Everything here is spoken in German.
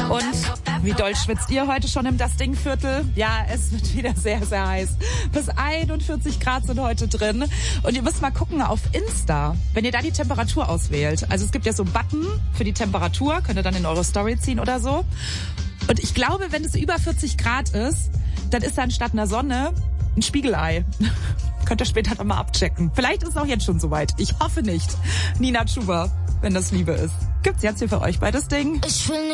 Und wie doll schwitzt ihr heute schon im Das Ding-Viertel? Ja, es wird wieder sehr, sehr heiß. Bis 41 Grad sind heute drin. Und ihr müsst mal gucken auf Insta, wenn ihr da die Temperatur auswählt. Also es gibt ja so einen Button für die Temperatur, könnt ihr dann in eure Story ziehen oder so. Und ich glaube, wenn es über 40 Grad ist, dann ist da anstatt einer Sonne ein Spiegelei. Könnt ihr später dann mal abchecken. Vielleicht ist es auch jetzt schon soweit. Ich hoffe nicht. Nina Chuba, wenn das Liebe ist. Gibt's jetzt hier für euch bei Das Ding. Ich will nicht